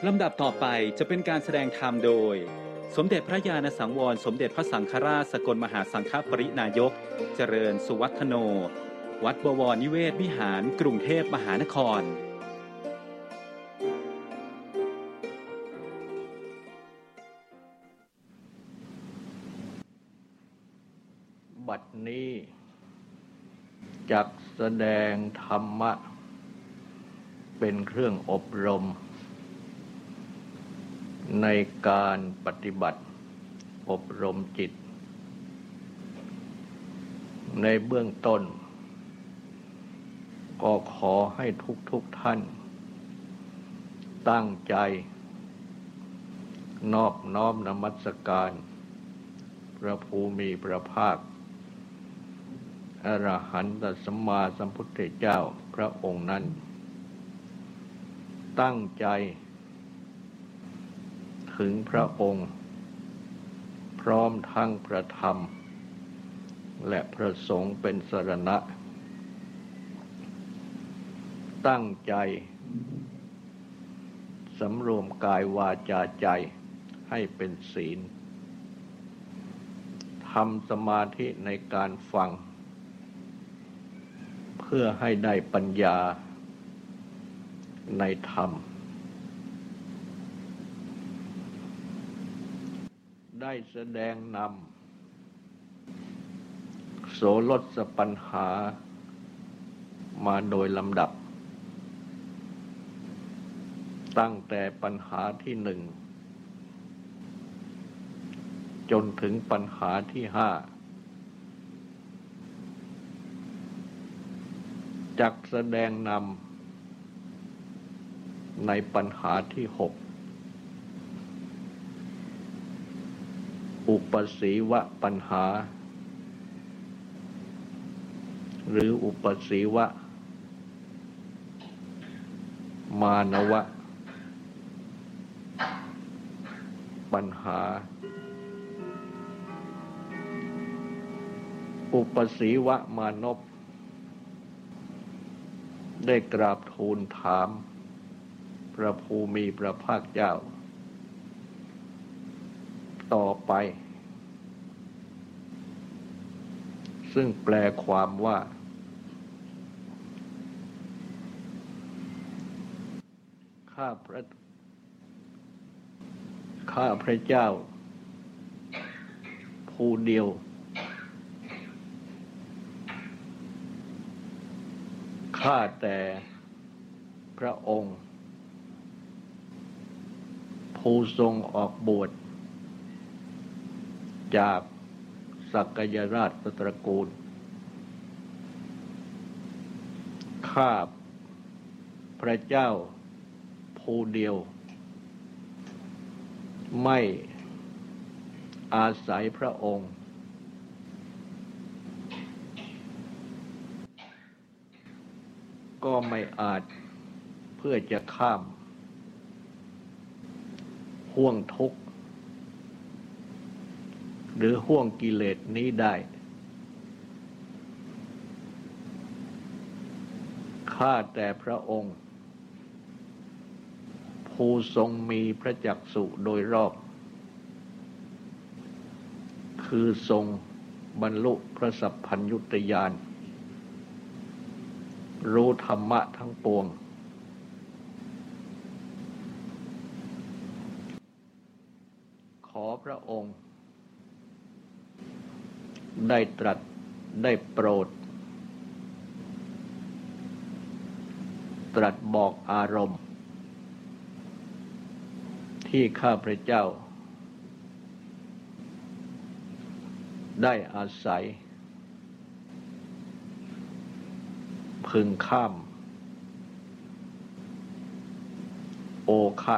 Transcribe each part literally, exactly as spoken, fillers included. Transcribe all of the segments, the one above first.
ลำดับต่อไปจะเป็นการแสดงธรรมโดยสมเด็จพระญาณสังวรสมเด็จพระสังฆราชสกลมหาสังฆปรินายกเจริญสุวัฒโนวัดบวรนิเวศวิหารกรุงเทพมหานครบัดนี้จักแสดงธรรมะเป็นเครื่องอบรมในการปฏิบัติอบรมจิตในเบื้องต้นก็ขอให้ทุกทุกท่านตั้งใจนอบน้อมนมัสการพระภูมิพระภาคอรหันตสัมมาสัมพุทธเจ้าพระองค์นั้นตั้งใจถึงพระองค์พร้อมทั้งพระธรรมและพระสงฆ์เป็นสรณะตั้งใจสำรวมกายวาจาใจให้เป็นศีลทำสมาธิในการฟังเพื่อให้ได้ปัญญาในธรรมได้แสดงนำโสรสปัญหามาโดยลำดับตั้งแต่ปัญหาที่หนึ่งจนถึงปัญหาที่ห้าจักแสดงนำในปัญหาที่หกอุปสีวะปัญหาหรืออุปสีวะมานวะปัญหาอุปสีวะมานพได้กราบทูลถามพระภูมิพระภาคเจ้าต่อไปซึ่งแปลความว่าข้าพระข้าพระเจ้าผู้เดียวข้าแต่พระองค์ผู้ทรงออกบวชจากสักยราชตระกูลข้าพระเจ้าผู้เดียวไม่อาศัยพระองค์ก็ไม่อาจเพื่อจะข้ามห่วงทุกข์หรือห่วงกิเลสนี้ได้ข้าแต่พระองค์ผู้ทรงมีพระจักษุโดยรอบคือทรงบรรลุพระสัพพัญญุตญาณรู้ธรรมะทั้งปวงขอพระองค์ได้ตรัสได้โปรดตรัสบอกอารมณ์ที่ข้าพระเจ้าได้อาศัยพึงข้ามโอคะ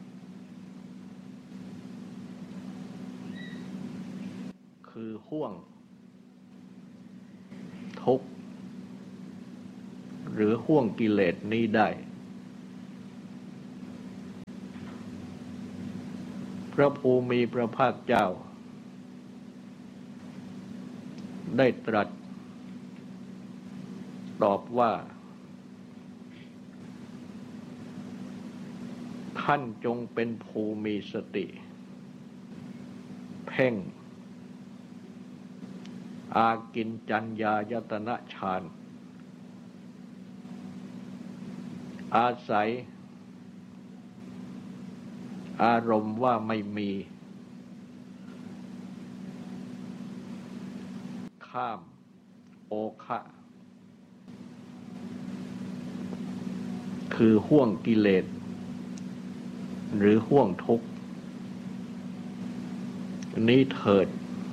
คือห่วงทุกข์หรือห่วงกิเลสนี้ได้พระภูมิพระภาคเจ้าได้ตรัสตอบว่าท่านจงเป็นภูมิสติเพ่งอากินจัญญายตนะฌานอาศัยอารมณ์ว่าไม่มีข้ามโอคะคือห่วงกิเลสหรือห่วงทุกข์นี้เถิด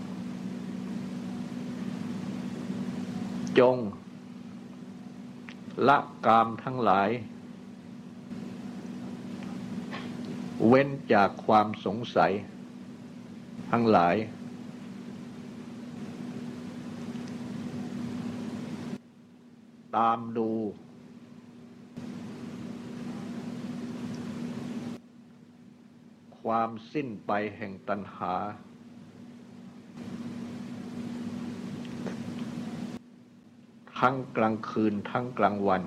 จงละกามทั้งหลายเว้นจากความสงสัยทั้งหลายตามดูความสิ้นไปแห่งตัณหาทั้งกลางคืนทั้งกลางวัน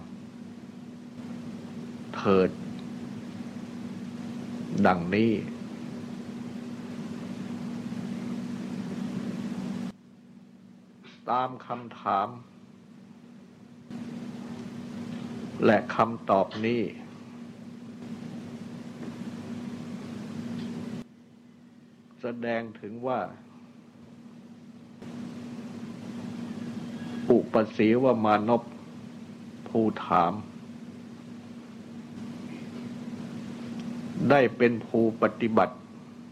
เถิดดังนี้ตามคำถามและคำตอบนี้แสดงถึงว่าอุปสีวมานพผู้ถามได้เป็นผู้ปฏิบัติ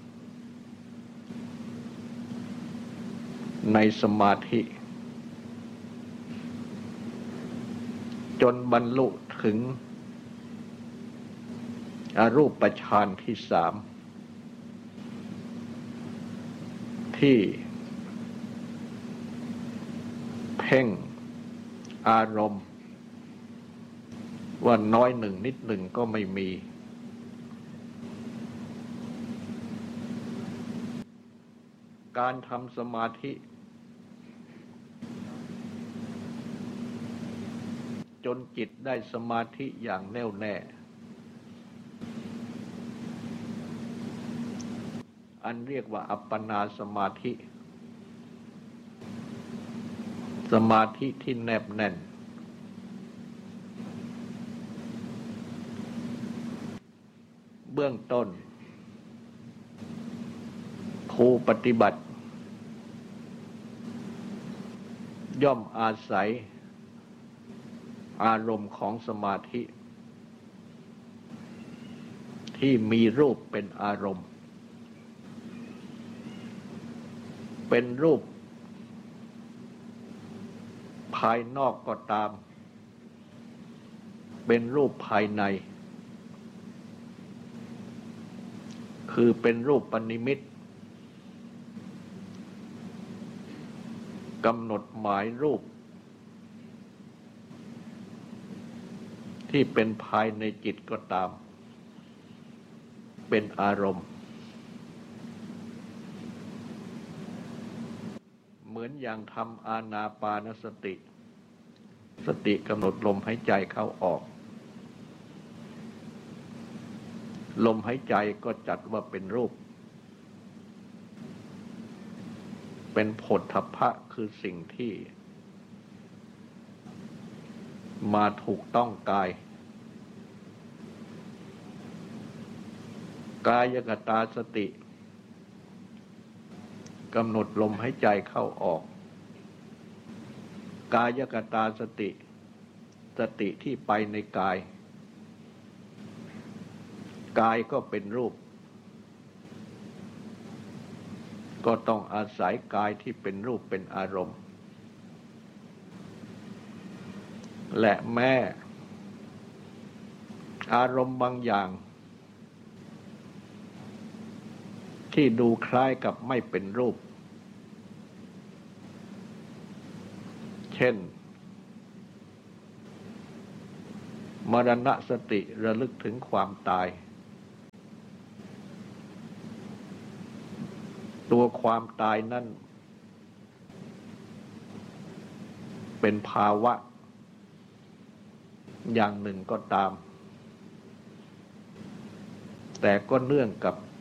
ในสมาธิจนบรรลุถึงอรูปฌานที่สามที่เพ่งอารมณ์ว่าน้อยหนึ่งนิดหนึ่งก็ไม่มีการทำสมาธิจนจิตได้สมาธิอย่างแน่วแน่อันเรียกว่าอัปปนาสมาธิสมาธิที่แนบแน่นเบื้องต้นผู้ปฏิบัติย่อมอาศัยอารมณ์ของสมาธิที่มีรูปเป็นอารมณ์เป็นรูปภายนอกก็ตามเป็นรูปภายในคือเป็นรูปปณิมิตกำหนดหมายรูปที่เป็นภายในจิตก็ตามเป็นอารมณ์เหมือนอย่างทำอานาปานสติสติกำหนดลมหายใจเข้าออกลมหายใจก็จัดว่าเป็นรูปเป็นโผฏฐัพพะคือสิ่งที่มาถูกต้องกายกายกตาสติกำหนดลมหายใจเข้าออกกายกตาสติสติที่ไปในกายกายก็เป็นรูปก็ต้องอาศัยกายที่เป็นรูปเป็นอารมณ์และแม้อารมณ์บางอย่างที่ดูคล้ายกับไม่เป็นรูปเช่นมรณสติระลึกถึงความตายตัวความตายนั่นเป็นภาวะอย่างหนึ่งก็ตามแต่ก็เนื่องกับ